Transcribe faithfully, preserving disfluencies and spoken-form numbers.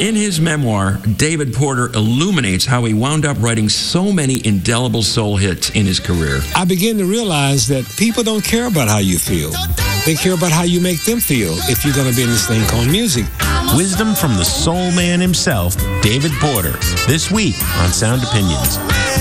In his memoir, David Porter illuminates how he wound up writing so many indelible soul hits in his career. I began to realize that people don't care about how you feel. They care about how you make them feel if you're going to be in this thing called music. Wisdom from the soul man himself, David Porter, this week on Sound Opinions.